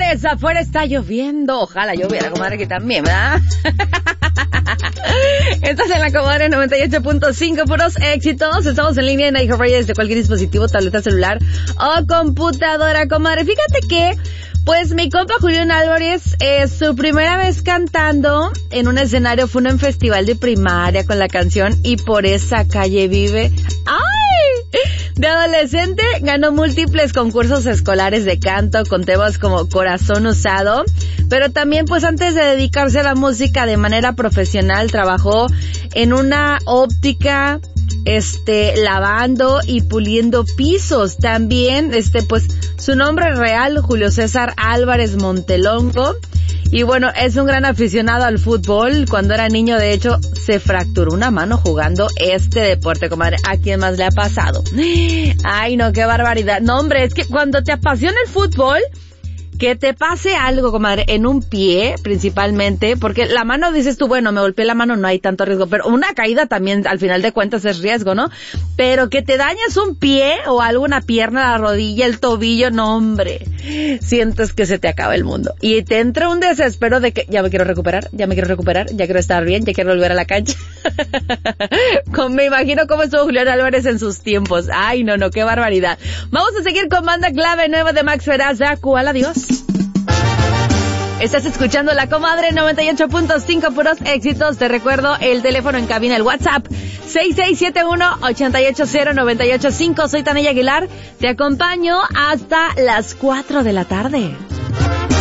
Comadres, afuera está lloviendo. Ojalá lloviera, comadre, que también, ¿verdad? Estás en la Comadre 98.5, puros éxitos. Estamos en línea en iHeartRadio desde cualquier dispositivo, tableta, celular o computadora, comadre. Fíjate que, pues, mi compa Julián Álvarez, su primera vez cantando en un escenario fue en un festival de primaria con la canción Y por esa calle vive. ¡Ay! De adolescente ganó múltiples concursos escolares de canto con temas como Corazón Usado, pero también, pues, antes de dedicarse a la música de manera profesional, trabajó en una óptica, lavando y puliendo pisos. También, pues, su nombre real, Julio César Álvarez Montelongo. Y bueno, es un gran aficionado al fútbol. Cuando era niño, de hecho, se fracturó una mano jugando este deporte, comadre. ¿A quién más le ha pasado? Ay, no, qué barbaridad. No, hombre, es que cuando te apasiona el fútbol, que te pase algo, comadre, en un pie, principalmente, porque la mano, dices tú, bueno, me golpeé la mano, no hay tanto riesgo, pero una caída también, al final de cuentas, es riesgo, ¿no? Pero que te dañes un pie o alguna pierna, la rodilla, el tobillo, no, hombre, sientes que se te acaba el mundo. Y te entra un desespero de que ya me quiero recuperar, ya quiero estar bien, ya quiero volver a la cancha. Me imagino cómo estuvo Julián Álvarez en sus tiempos. Ay, no, qué barbaridad. Vamos a seguir con banda clave nueva de Max Feraza, ¿cuál? Adiós. Estás escuchando la Comadre 98.5, puros éxitos. Te recuerdo el teléfono en cabina, el WhatsApp 6671-880-985. Soy Tania Aguilar. Te acompaño hasta las 4 de la tarde.